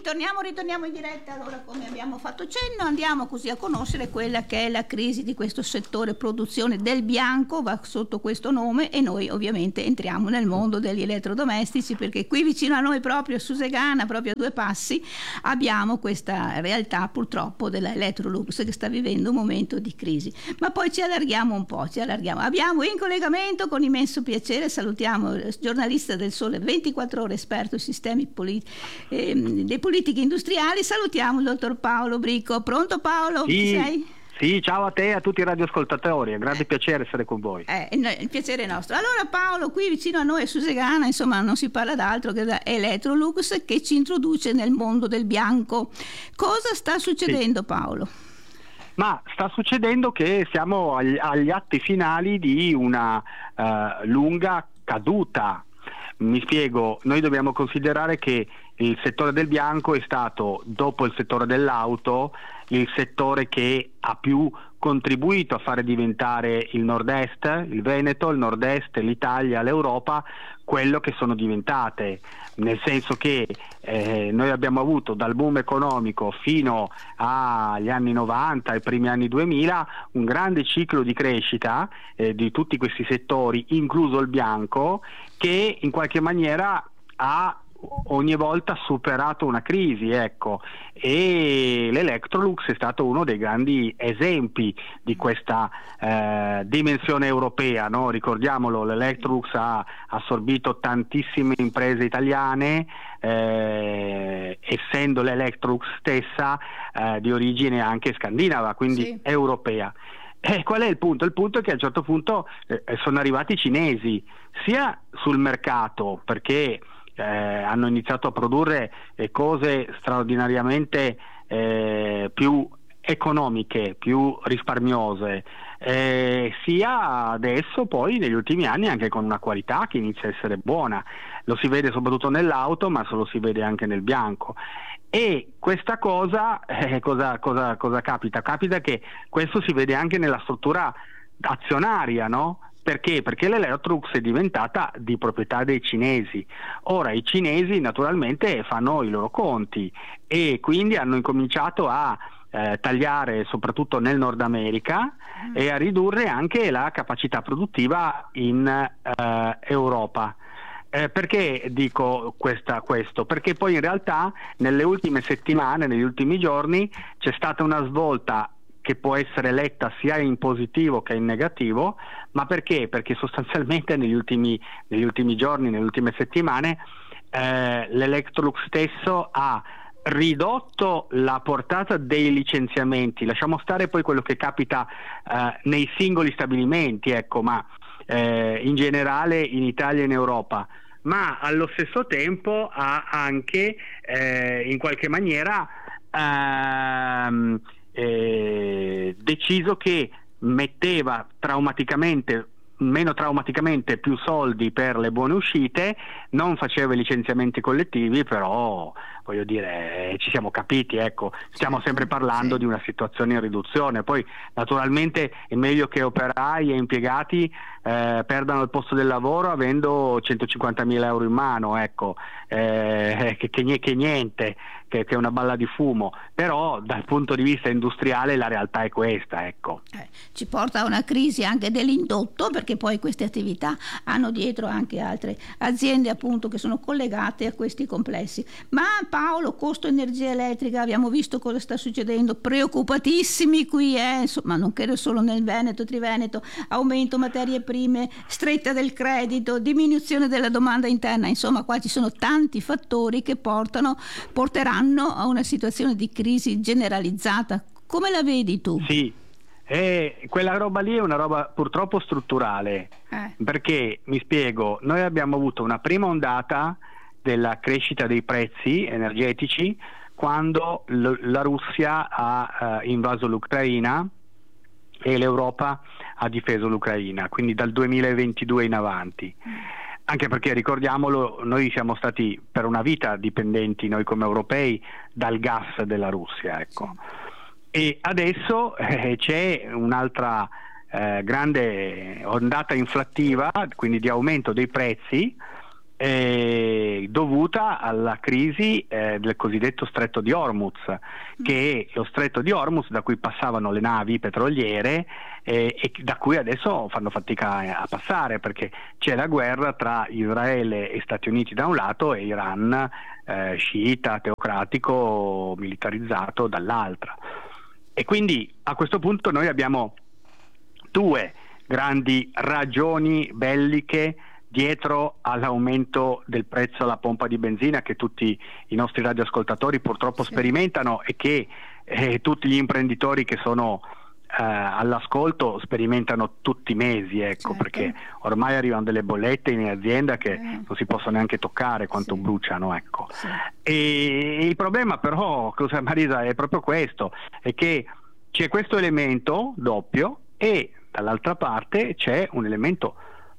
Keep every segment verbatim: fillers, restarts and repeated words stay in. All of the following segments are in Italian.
ritorniamo, ritorniamo in diretta. Allora, come abbiamo fatto cenno, andiamo così a conoscere quella che è la crisi di questo settore produzione del bianco, va sotto questo nome, e noi ovviamente entriamo nel mondo degli elettrodomestici, perché qui vicino a noi, proprio a Susegana, proprio a due passi, abbiamo questa realtà purtroppo della Electrolux che sta vivendo un momento di crisi. Ma poi ci allarghiamo un po', ci allarghiamo. Abbiamo in collegamento con immenso piacere, salutiamo il giornalista del Sole ventiquattro Ore, esperto in sistemi politi- ehm, dei politiche industriali, salutiamo il dottor Paolo Bricco. Pronto Paolo? Sì, Ci sei? Sì, ciao a te e a tutti i radioascoltatori, è un grande eh. piacere essere con voi. Eh, il piacere è nostro. Allora Paolo, qui vicino a noi a Susegana, insomma, non si parla d'altro che da Electrolux, che ci introduce nel mondo del bianco. Cosa sta succedendo, sì, Paolo? Ma sta succedendo che siamo agli, agli atti finali di una uh, lunga caduta. Mi spiego, noi dobbiamo considerare che il settore del bianco è stato, dopo il settore dell'auto, il settore che ha più contribuito a fare diventare il nord-est, il Veneto, il nord-est, l'Italia, l'Europa, quello che sono diventate, nel senso che eh, noi abbiamo avuto dal boom economico fino agli anni novanta, ai primi anni duemila, un grande ciclo di crescita eh, di tutti questi settori, incluso il bianco, che in qualche maniera ha ogni volta superato una crisi, ecco, e l'Electrolux è stato uno dei grandi esempi di questa eh, dimensione europea, no? Ricordiamolo, l'Electrolux ha assorbito tantissime imprese italiane, eh, essendo l'Electrolux stessa eh, di origine anche scandinava, quindi sì, europea. E qual è il punto? Il punto è che a un certo punto eh, sono arrivati i cinesi, sia sul mercato, perché Eh, hanno iniziato a produrre eh, cose straordinariamente eh, più economiche, più risparmiose, eh, sia adesso poi negli ultimi anni anche con una qualità che inizia a essere buona. Lo si vede soprattutto nell'auto, ma se lo si vede anche nel bianco. E questa cosa, eh, cosa, cosa, cosa capita? Capita che questo si vede anche nella struttura azionaria, no? Perché? Perché l'Electrolux è diventata di proprietà dei cinesi. Ora i cinesi naturalmente fanno i loro conti e quindi hanno incominciato a eh, tagliare soprattutto nel Nord America mm. e a ridurre anche la capacità produttiva in eh, Europa. Eh, perché dico questa, questo? Perché poi in realtà nelle ultime settimane, negli ultimi giorni c'è stata una svolta che può essere letta sia in positivo che in negativo, ma perché? Perché sostanzialmente negli ultimi, negli ultimi giorni, nelle ultime settimane, eh, l'Electrolux stesso ha ridotto la portata dei licenziamenti, lasciamo stare poi quello che capita eh, nei singoli stabilimenti, ecco, ma eh, in generale in Italia e in Europa, ma allo stesso tempo ha anche eh, in qualche maniera ehm, Eh, deciso che metteva traumaticamente meno traumaticamente più soldi per le buone uscite, non faceva i licenziamenti collettivi, però voglio dire eh, ci siamo capiti, ecco, stiamo sempre parlando sì. di una situazione in riduzione. Poi naturalmente è meglio che operai e impiegati eh, perdano il posto del lavoro avendo centocinquantamila euro in mano, ecco, eh, che, che, che niente, che, che è una balla di fumo, però dal punto di vista industriale la realtà è questa, ecco. Eh, ci porta a una crisi anche dell'indotto, perché poi queste attività hanno dietro anche altre aziende appunto che sono collegate a questi complessi. Ma Paolo, costo energia elettrica, abbiamo visto cosa sta succedendo, preoccupatissimi qui, eh? Insomma non credo solo nel Veneto, Triveneto, aumento materie prime, stretta del credito, diminuzione della domanda interna, insomma qua ci sono tanti fattori che portano, porteranno a una situazione di crisi generalizzata. Come la vedi tu? Sì. E quella roba lì è una roba purtroppo strutturale, eh. perché mi spiego, noi abbiamo avuto una prima ondata della crescita dei prezzi energetici quando l- la Russia ha uh, invaso l'Ucraina e l'Europa ha difeso l'Ucraina, quindi dal duemilaventidue in avanti. Anche perché, ricordiamolo, noi siamo stati per una vita dipendenti, noi come europei, dal gas della Russia, ecco. Sì. E adesso eh, c'è un'altra eh, grande ondata inflattiva, quindi di aumento dei prezzi, eh, dovuta alla crisi eh, del cosiddetto stretto di Hormuz, che è lo stretto di Hormuz da cui passavano le navi petroliere eh, e da cui adesso fanno fatica a passare, perché c'è la guerra tra Israele e Stati Uniti da un lato e Iran eh, sciita, teocratico, militarizzato dall'altra. E quindi a questo punto noi abbiamo due grandi ragioni belliche dietro all'aumento del prezzo alla pompa di benzina, che tutti i nostri radioascoltatori purtroppo sì. sperimentano, e che eh, tutti gli imprenditori che sono eh, all'ascolto sperimentano tutti i mesi, ecco, certo. perché ormai arrivano delle bollette in azienda che eh. non si possono neanche toccare quanto sì. bruciano, ecco. Sì. E il problema però, cosa, Marisa, è proprio questo, è che c'è questo elemento doppio e dall'altra parte c'è un elemento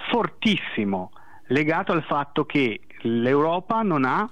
fortissimo legato al fatto che l'Europa non ha,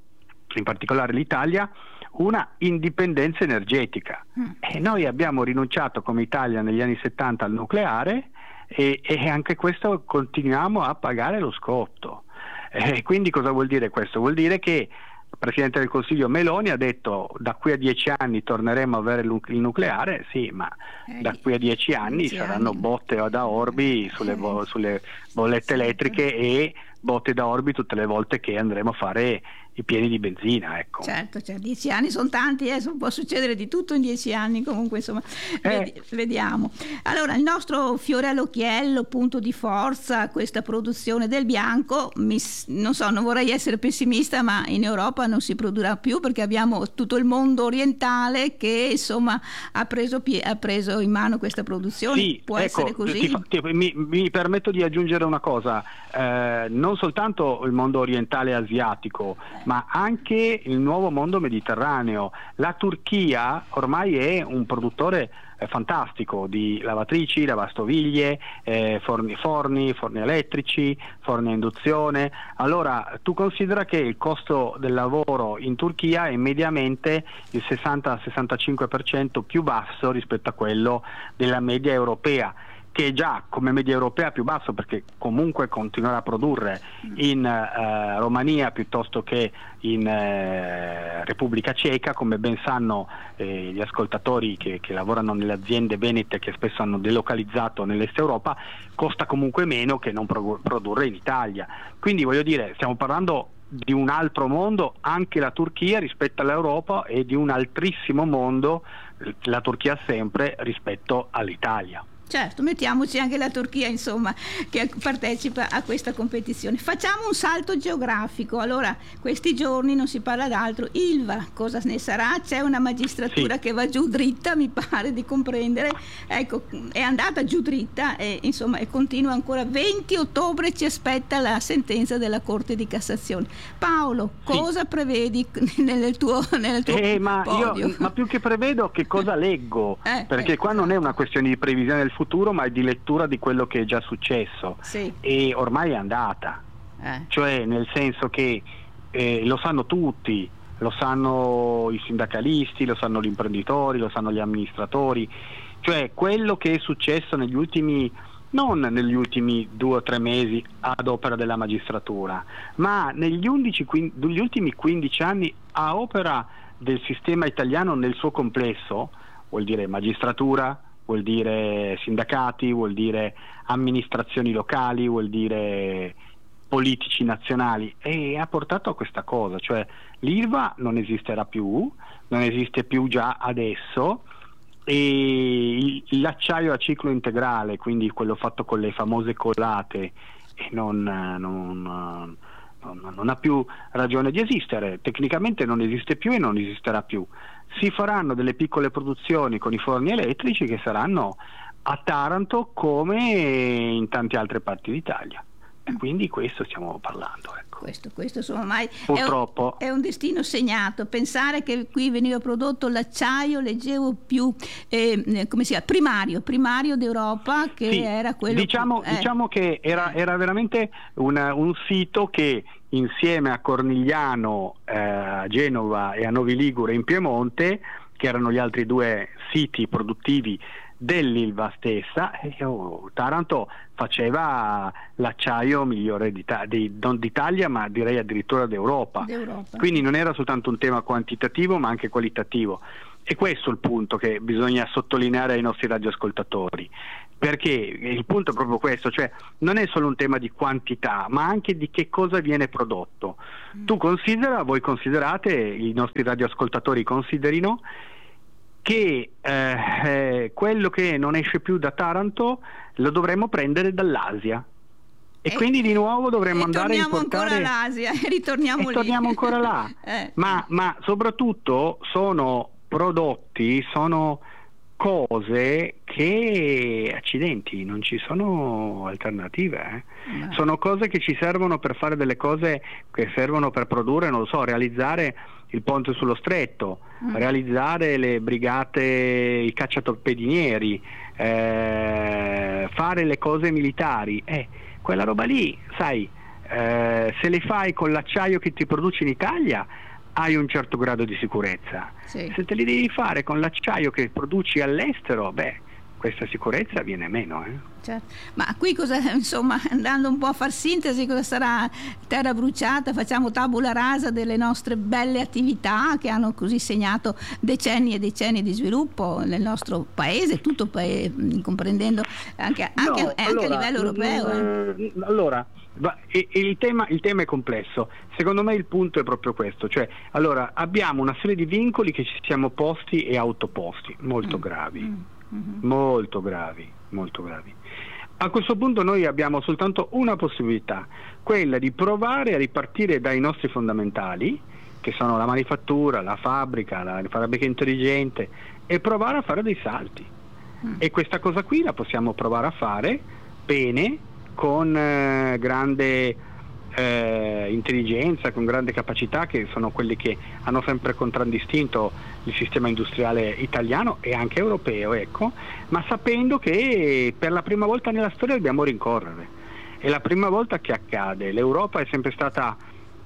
in particolare l'Italia, una indipendenza energetica mm. e noi abbiamo rinunciato come Italia negli anni settanta al nucleare e, e anche questo continuiamo a pagare lo scotto. E quindi cosa vuol dire questo? Vuol dire che il Presidente del Consiglio Meloni ha detto da qui a dieci anni torneremo a avere il nucleare, sì, ma eh, da qui a dieci anni saranno anni. botte da orbi sulle, bo- sulle bollette elettriche e botte da orbi tutte le volte che andremo a fare i pieni di benzina, ecco. Certo, cioè, dieci anni sono tanti, eh, può succedere di tutto in dieci anni, comunque insomma eh. vediamo. Allora, il nostro fiore all'occhiello, punto di forza, questa produzione del bianco, mi, non so, non vorrei essere pessimista, ma in Europa non si produrrà più perché abbiamo tutto il mondo orientale che insomma ha preso, ha preso in mano questa produzione. Sì, può ecco, essere così? Ti, ti, mi, mi permetto di aggiungere una cosa, eh, non soltanto il mondo orientale e asiatico, ma anche il nuovo mondo mediterraneo. La Turchia ormai è un produttore eh, fantastico di lavatrici, lavastoviglie, eh, forni, forni, forni elettrici, forni a induzione. Allora tu considera che il costo del lavoro in Turchia è mediamente il sessanta sessantacinque per cento più basso rispetto a quello della media europea, che è già come media europea più basso, perché comunque continuerà a produrre in eh, Romania piuttosto che in eh, Repubblica Ceca, come ben sanno eh, gli ascoltatori che, che lavorano nelle aziende venete che spesso hanno delocalizzato nell'est Europa, costa comunque meno che non pro- produrre in Italia. Quindi voglio dire, stiamo parlando di un altro mondo, anche la Turchia rispetto all'Europa, e di un altrissimo mondo, la Turchia sempre, rispetto all'Italia. Certo, mettiamoci anche la Turchia, insomma, che partecipa a questa competizione. Facciamo un salto geografico. Allora, questi giorni non si parla d'altro. Ilva, cosa ne sarà? C'è una magistratura sì. che va giù dritta, mi pare di comprendere. Ecco, è andata giù dritta e insomma e continua ancora. venti ottobre ci aspetta la sentenza della Corte di Cassazione. Paolo, sì. cosa prevedi nel tuo, nel tuo eh, ma podio? Io, ma più che prevedo, che cosa leggo? Eh, Perché eh, qua non è una questione di previsione del futuro, ma è di lettura di quello che è già successo sì. e ormai è andata, eh. cioè nel senso che eh, lo sanno tutti, lo sanno i sindacalisti, lo sanno gli imprenditori, lo sanno gli amministratori, cioè quello che è successo negli ultimi, non negli ultimi due o tre mesi ad opera della magistratura, ma negli, undici, negli ultimi quindici anni a opera del sistema italiano nel suo complesso, vuol dire magistratura, vuol dire sindacati, vuol dire amministrazioni locali, vuol dire politici nazionali, e ha portato a questa cosa, cioè l'Ilva non esisterà più, non esiste più già adesso, e l'acciaio a ciclo integrale, quindi quello fatto con le famose colate, e non, non, non, non ha più ragione di esistere, tecnicamente non esiste più e non esisterà più. Si faranno delle piccole produzioni con i forni elettrici che saranno a Taranto come in tante altre parti d'Italia. E quindi questo stiamo parlando, ecco. Questo, questo insomma mai purtroppo è un, è un destino segnato. Pensare che qui veniva prodotto l'acciaio, leggevo più eh, come si chiama, primario, primario d'Europa, che sì, era quello diciamo, più, eh. diciamo che era, era veramente una, un sito che insieme a Cornigliano, eh, a Genova e a Novi Ligure in Piemonte, che erano gli altri due siti produttivi dell'Ilva stessa, e oh, Taranto faceva l'acciaio migliore d'Ita- di, non d'Italia, ma direi addirittura d'Europa. d'Europa. Quindi non era soltanto un tema quantitativo, ma anche qualitativo. E questo è il punto che bisogna sottolineare ai nostri radioascoltatori, perché il punto è proprio questo, cioè non è solo un tema di quantità, ma anche di che cosa viene prodotto. Mm. Tu considera, voi considerate, i nostri radioascoltatori considerino che eh, eh, quello che non esce più da Taranto lo dovremmo prendere dall'Asia. E, e quindi di nuovo dovremmo andare a importare... ancora all'Asia e ritorniamo e lì. torniamo ancora là. eh. ma, ma soprattutto sono prodotti, sono cose che, accidenti, non ci sono alternative. Eh. No. Sono cose che ci servono per fare delle cose che servono per produrre, non lo so, realizzare il ponte sullo stretto, mm. realizzare le brigate, i cacciatorpedinieri, eh, fare le cose militari. Eh, quella roba lì, sai, eh, se le fai con l'acciaio che ti produce in Italia hai un certo grado di sicurezza. Sì. Se te li devi fare con l'acciaio che produci all'estero, beh, questa sicurezza viene meno. Eh? Certo. Ma qui cosa, insomma, andando un po' a far sintesi, cosa sarà terra bruciata? Facciamo tabula rasa delle nostre belle attività che hanno così segnato decenni e decenni di sviluppo nel nostro paese, tutto paese, comprendendo anche, anche, no, anche allora, a livello europeo. Eh. Allora, il tema, il tema è complesso. Secondo me il punto è proprio questo, cioè allora abbiamo una serie di vincoli che ci siamo posti e autoposti molto mm. gravi, mm-hmm. molto gravi, molto gravi. A questo punto noi abbiamo soltanto una possibilità, quella di provare a ripartire dai nostri fondamentali, che sono la manifattura, la fabbrica, la fabbrica intelligente, e provare a fare dei salti. Mm. E questa cosa qui la possiamo provare a fare bene, con eh, grande eh, intelligenza, con grande capacità, che sono quelli che hanno sempre contraddistinto il sistema industriale italiano e anche europeo, ecco, ma sapendo che per la prima volta nella storia dobbiamo rincorrere. È la prima volta che accade. L'Europa è sempre stata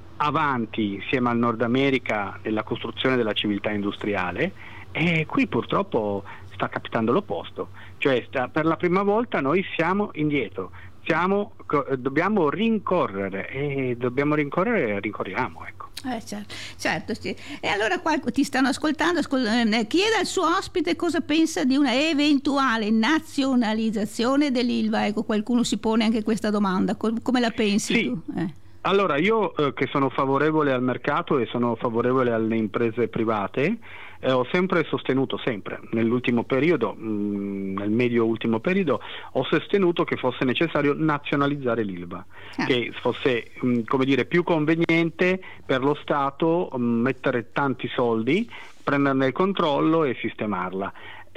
avanti insieme al Nord America nella costruzione della civiltà industriale, e qui purtroppo sta capitando l'opposto, cioè sta, per la prima volta noi siamo indietro. Siamo, dobbiamo rincorrere e dobbiamo rincorrere e rincorriamo, ecco. Eh, certo, certo sì. E allora qua ti stanno ascoltando, ascol- eh, chieda al suo ospite cosa pensa di una eventuale nazionalizzazione dell'Ilva. Ecco, qualcuno si pone anche questa domanda, Co- come la pensi sì. tu? Eh. Allora io eh, che sono favorevole al mercato e sono favorevole alle imprese private, eh, ho sempre sostenuto, sempre nell'ultimo periodo, mh, nel medio ultimo periodo, ho sostenuto che fosse necessario nazionalizzare l'Ilva, ah. che fosse mh, come dire, più conveniente per lo Stato mh, mettere tanti soldi, prenderne il controllo e sistemarla.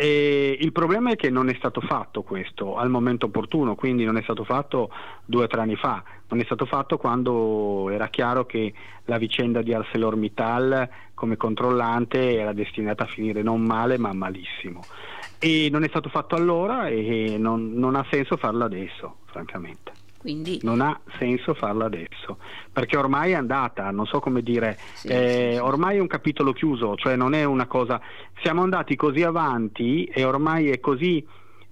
E il problema è che non è stato fatto questo al momento opportuno, quindi non è stato fatto due o tre anni fa, non è stato fatto quando era chiaro che la vicenda di ArcelorMittal come controllante era destinata a finire non male ma malissimo, e non è stato fatto allora e non, non ha senso farlo adesso, francamente. Quindi... non ha senso farla adesso, perché ormai è andata, non so come dire, sì, eh, sì, sì. ormai è un capitolo chiuso, cioè non è una cosa, siamo andati così avanti e ormai è così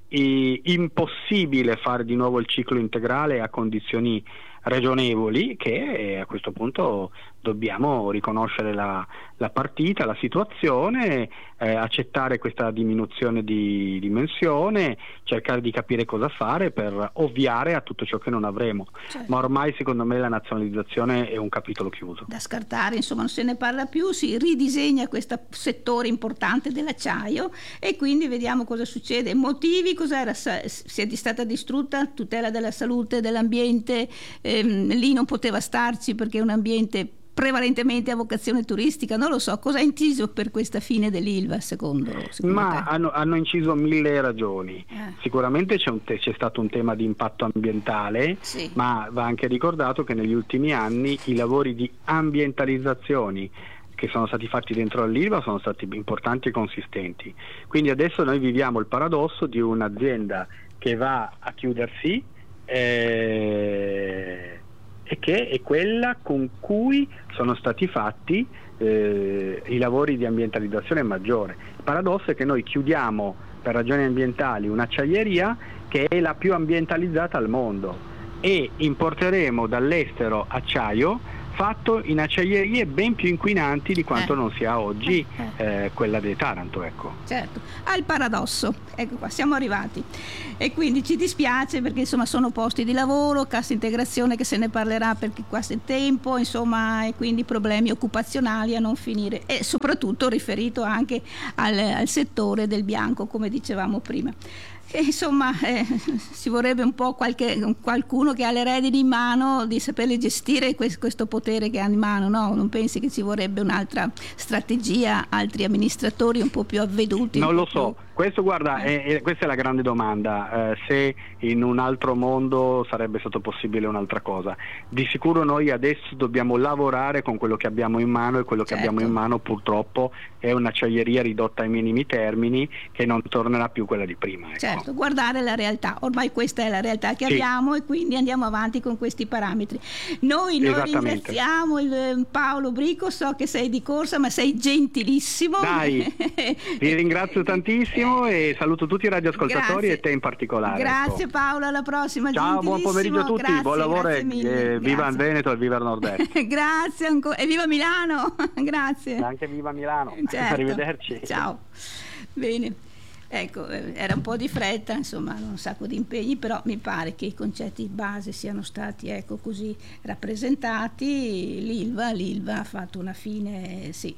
eh, impossibile fare di nuovo il ciclo integrale a condizioni ragionevoli che a questo punto dobbiamo riconoscere la, la partita, la situazione, eh, accettare questa diminuzione di dimensione, cercare di capire cosa fare per ovviare a tutto ciò che non avremo. Certo. Ma ormai secondo me la nazionalizzazione è un capitolo chiuso. Da scartare, insomma, non se ne parla più, si ridisegna questo settore importante dell'acciaio e quindi vediamo cosa succede. Motivi, cos'era? Si è stata distrutta tutela della salute, dell'ambiente, ehm, lì non poteva starci perché è un ambiente prevalentemente a vocazione turistica, non lo so, cosa ha inciso per questa fine dell'Ilva secondo, secondo Ma te? Hanno, hanno inciso mille ragioni, eh. sicuramente c'è, un te- c'è stato un tema di impatto ambientale, sì. ma va anche ricordato che negli ultimi anni i lavori di ambientalizzazione che sono stati fatti dentro l'Ilva sono stati importanti e consistenti, quindi adesso noi viviamo il paradosso di un'azienda che va a chiudersi eh, e che è quella con cui sono stati fatti eh, i lavori di ambientalizzazione maggiore. Il paradosso è che noi chiudiamo per ragioni ambientali un'acciaieria che è la più ambientalizzata al mondo e importeremo dall'estero acciaio fatto in acciaierie ben più inquinanti di quanto eh. non sia oggi eh, quella di Taranto, ecco. Certo, al paradosso, ecco qua, siamo arrivati. E quindi ci dispiace perché insomma sono posti di lavoro, cassa integrazione che se ne parlerà perché qua c'è tempo, insomma, e quindi problemi occupazionali a non finire e soprattutto riferito anche al, al settore del bianco, come dicevamo prima. E insomma eh, ci vorrebbe un po' qualche, qualcuno che ha le redini in mano di saperle gestire questo, questo potere che ha in mano, no? Non pensi che ci vorrebbe un'altra strategia, altri amministratori un po' più avveduti? Non lo so, più... questo guarda, eh. è, è, questa è la grande domanda, eh, se in un altro mondo sarebbe stato possibile un'altra cosa. Di sicuro noi adesso dobbiamo lavorare con quello che abbiamo in mano e quello che certo. abbiamo in mano purtroppo è un'acciaieria ridotta ai minimi termini che non tornerà più quella di prima. Ecco. Certo. Guardare la realtà, ormai questa è la realtà che sì. abbiamo e quindi andiamo avanti con questi parametri. Noi, noi ringraziamo il Paolo Bricco, so che sei di corsa ma sei gentilissimo. Dai, ti ringrazio tantissimo e saluto tutti i radioascoltatori e te in particolare. Grazie ecco. Paolo, alla prossima. Ciao, buon pomeriggio a tutti, grazie, buon lavoro e eh, viva il Veneto e viva il Nord-Est. Grazie ancora e viva Milano. Grazie. E anche viva Milano. Certo. Arrivederci. Ciao. Bene. Ecco, era un po' di fretta, insomma, un sacco di impegni, però mi pare che i concetti base siano stati, ecco, così rappresentati. L'Ilva, l'Ilva ha fatto una fine, sì,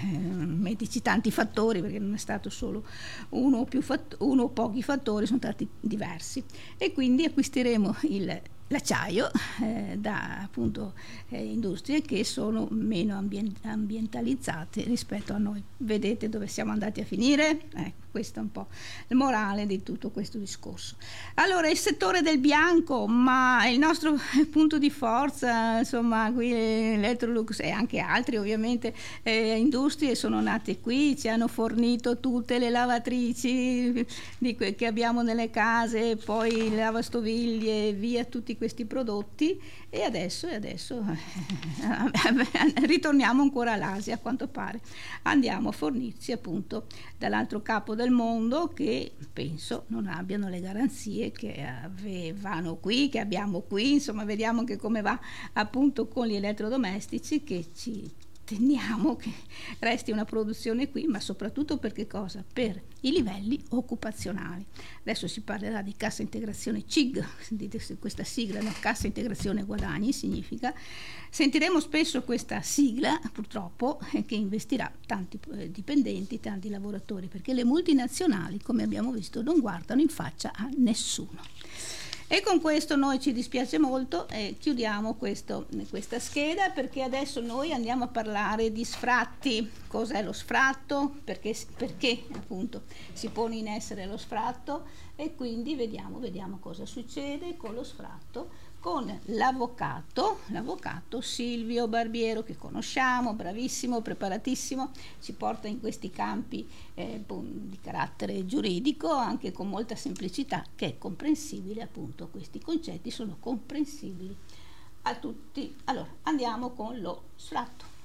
mettici tanti fattori, perché non è stato solo uno o, più fatt- uno o pochi fattori, sono stati diversi. E quindi acquisteremo il l'acciaio eh, da appunto eh, industrie che sono meno ambient- ambientalizzate rispetto a noi. Vedete dove siamo andati a finire? Ecco, questo è un po' il morale di tutto questo discorso. Allora, il settore del bianco, ma il nostro punto di forza, insomma, qui Electrolux e anche altri ovviamente eh, industrie sono nate qui, ci hanno fornito tutte le lavatrici di que- che abbiamo nelle case, poi le lavastoviglie, via tutti questi prodotti e adesso, e adesso ritorniamo ancora all'Asia a quanto pare, andiamo a fornirci appunto dall'altro capo del mondo che penso non abbiano le garanzie che avevano qui, che abbiamo qui, insomma vediamo che come va appunto con gli elettrodomestici che ci teniamo che resti una produzione qui, ma soprattutto per che cosa? Per i livelli occupazionali. Adesso si parlerà di cassa integrazione C I G, sentite questa sigla, no? Cassa integrazione guadagni significa, sentiremo spesso questa sigla purtroppo eh, che investirà tanti eh, dipendenti, tanti lavoratori, perché le multinazionali, come abbiamo visto, non guardano in faccia a nessuno. E con questo noi ci dispiace molto e chiudiamo questo, questa scheda perché adesso noi andiamo a parlare di sfratti. Cos'è lo sfratto? Perché, perché appunto si pone in essere lo sfratto e quindi vediamo, vediamo cosa succede con lo sfratto con l'avvocato, l'avvocato Silvio Barbiero che conosciamo, bravissimo, preparatissimo, ci porta in questi campi eh, di carattere giuridico anche con molta semplicità che è comprensibile, appunto questi concetti sono comprensibili a tutti. Allora andiamo con lo sfratto.